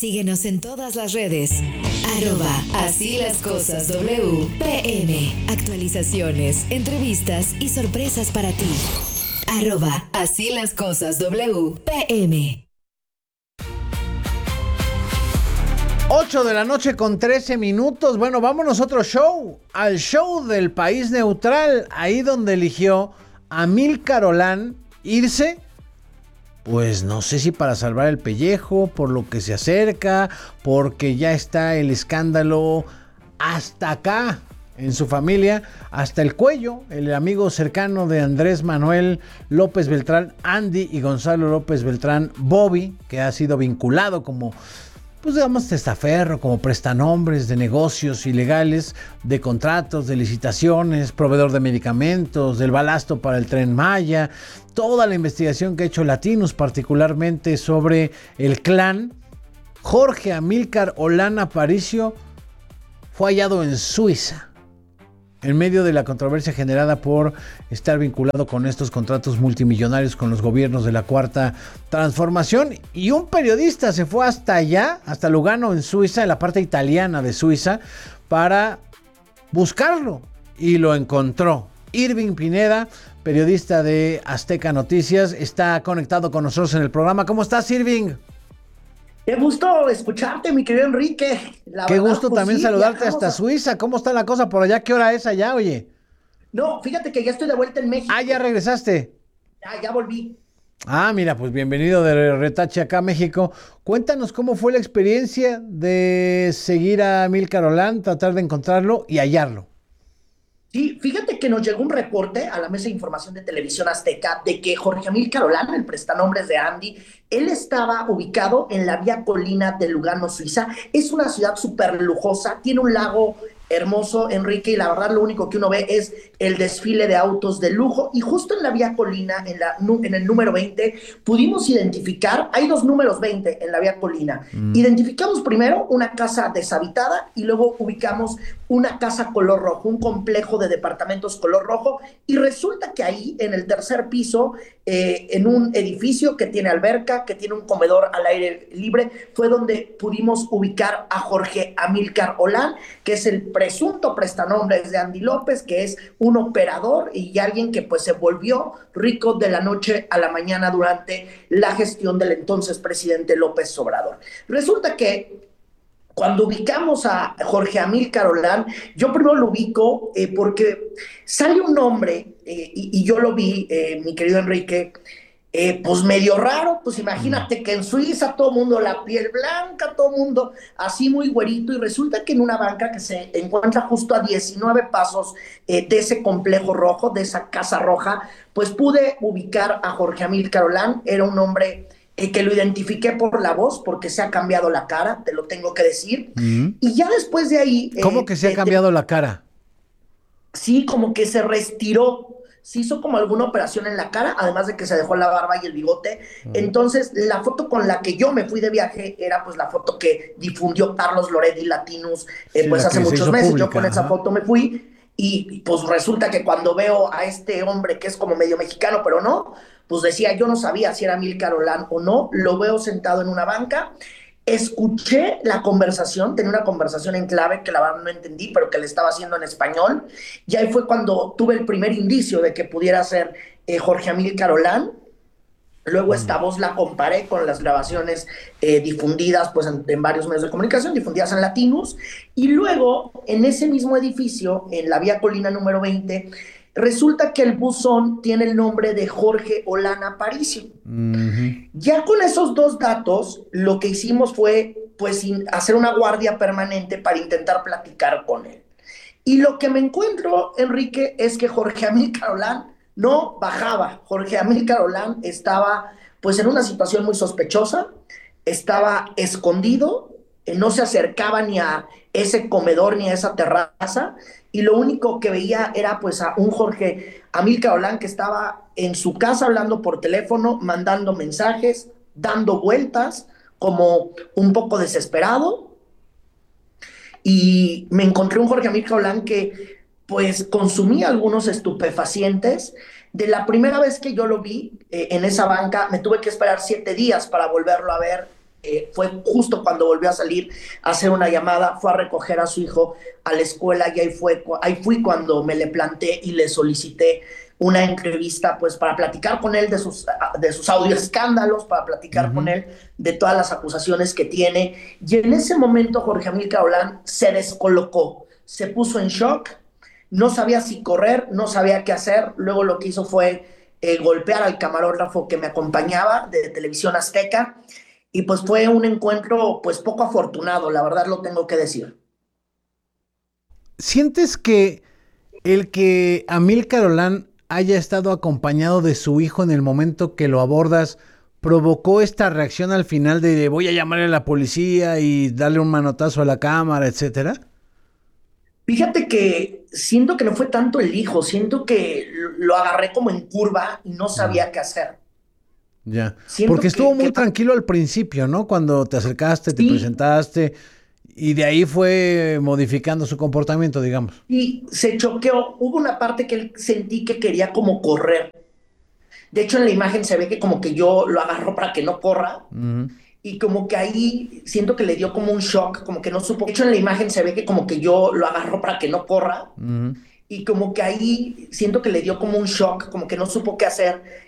Síguenos en todas las redes. @así las cosas WPM. Actualizaciones, entrevistas y sorpresas para ti. @así las cosas WPM. 8 de la noche con 13 minutos. Bueno, vámonos a otro show. Al show del país neutral. Ahí donde eligió Amílcar Olán irse. Pues no sé si para salvar el pellejo, por lo que se acerca, porque ya está el escándalo hasta acá en su familia, hasta el cuello. El amigo cercano de Andrés Manuel López Beltrán, Andy, y Gonzalo López Beltrán, Bobby, que ha sido vinculado como, pues digamos, testaferro, como prestanombres de negocios ilegales, de contratos, de licitaciones, proveedor de medicamentos, del balasto para el Tren Maya, toda la investigación que ha hecho Latinus, particularmente sobre el clan. Jorge Amílcar Olán Aparicio fue hallado en Suiza, en medio de la controversia generada por estar vinculado con estos contratos multimillonarios con los gobiernos de la Cuarta Transformación. Y un periodista se fue hasta allá, hasta Lugano, en Suiza, en la parte italiana de Suiza, para buscarlo. Y lo encontró. Irving Pineda, periodista de Azteca Noticias, está conectado con nosotros en el programa. ¿Cómo estás, Irving? Qué gusto escucharte, mi querido Enrique. Qué gusto también saludarte hasta Suiza. ¿Cómo está la cosa por allá? ¿Qué hora es allá, oye? No, fíjate que ya estoy de vuelta en México. Ah, ¿ya regresaste? Ya volví. Ah, mira, pues bienvenido de retache acá a México. Cuéntanos cómo fue la experiencia de seguir a Amílcar Olán, tratar de encontrarlo y hallarlo. Sí, fíjate que nos llegó un reporte a la mesa de información de Televisión Azteca de que Jorge Amílcar Olán, el prestanombres de Andy, él estaba ubicado en la Vía Colina de Lugano, Suiza. Es una ciudad súper lujosa, tiene un lago hermoso, Enrique, y la verdad lo único que uno ve es el desfile de autos de lujo. Y justo en la Vía Colina, en el número 20, pudimos identificar, hay dos números 20 en la Vía Colina. Identificamos primero una casa deshabitada y luego ubicamos una casa color rojo, un complejo de departamentos color rojo, y resulta que ahí en el tercer piso, en un edificio que tiene alberca, que tiene un comedor al aire libre, fue donde pudimos ubicar a Jorge Amílcar Olán, que es el presunto prestanombres de Andy López, que es un operador y alguien que pues se volvió rico de la noche a la mañana durante la gestión del entonces presidente López Obrador. Resulta que cuando ubicamos a Jorge Amílcar Olán, yo primero lo ubico porque sale un nombre, y yo lo vi, mi querido Enrique, pues medio raro. Pues imagínate que en Suiza todo el mundo la piel blanca, todo el mundo así muy güerito, y resulta que en una banca que se encuentra justo a 19 pasos de ese complejo rojo, de esa casa roja, pues pude ubicar a Jorge Amílcar Olán. Era un hombre que lo identifiqué por la voz, porque se ha cambiado la cara, te lo tengo que decir. Y ya después de ahí... ¿Cómo que se ha cambiado la cara? Sí, como que se reestiró, se hizo como alguna operación en la cara, además de que se dejó la barba y el bigote. Entonces, la foto con la que yo me fui de viaje era pues la foto que difundió Carlos Loret Latinus, pues hace muchos meses. Pública, yo con esa foto me fui, y pues resulta que cuando veo a este hombre que es como medio mexicano, pero no, pues decía, yo no sabía si era Amílcar Olán o no. Lo veo sentado en una banca. Escuché la conversación, tenía una conversación en clave que la verdad no entendí, pero que le estaba haciendo en español. Y ahí fue cuando tuve el primer indicio de que pudiera ser Jorge Amílcar Olán. Luego esta voz la comparé con las grabaciones difundidas pues en varios medios de comunicación, difundidas en Latinus. Y luego, en ese mismo edificio, en la Vía Colina número 20, resulta que el buzón tiene el nombre de Jorge Olán Aparicio. Ya con esos dos datos, lo que hicimos fue pues hacer una guardia permanente para intentar platicar con él. Y lo que me encuentro, Enrique, es que Jorge Amílcar Olán no bajaba. Jorge Amílcar Olán estaba pues en una situación muy sospechosa, estaba escondido, no se acercaba ni a ese comedor ni a esa terraza, y lo único que veía era pues a un Jorge Amílcar Olán que estaba en su casa hablando por teléfono, mandando mensajes, dando vueltas, como un poco desesperado. Y me encontré un Jorge Amílcar Olán que pues consumía algunos estupefacientes. De la primera vez que yo lo vi en esa banca, me tuve que esperar 7 días para volverlo a ver fue justo cuando volvió a salir a hacer una llamada, fue a recoger a su hijo a la escuela y ahí fui cuando me le planté y le solicité una entrevista pues para platicar con él de sus audio escándalos, para platicar con él de todas las acusaciones que tiene. Y en ese momento Jorge Amílcar Olán se descolocó, se puso en shock, no sabía si correr, no sabía qué hacer. Luego lo que hizo fue golpear al camarógrafo que me acompañaba de Televisión Azteca, y pues fue un encuentro pues poco afortunado, la verdad lo tengo que decir. ¿Sientes que el que Amílcar Olán haya estado acompañado de su hijo en el momento que lo abordas provocó esta reacción al final de voy a llamarle a la policía y darle un manotazo a la cámara, etcétera? Fíjate que siento que no fue tanto el hijo, siento que lo agarré como en curva y no sabía qué hacer. Ya, Siento porque estuvo muy tranquilo al principio, ¿no? Cuando te acercaste, te presentaste, y de ahí fue modificando su comportamiento, digamos. Y se choqueó. Hubo una parte que él sentí que quería como correr. De hecho, en la imagen se ve que como que yo lo agarro para que no corra. Y como que ahí siento que le dio como un shock, como que no supo. De hecho, en la imagen se ve que como que yo lo agarro para que no corra. Y como que ahí siento que le dio como un shock, como que no supo qué hacer.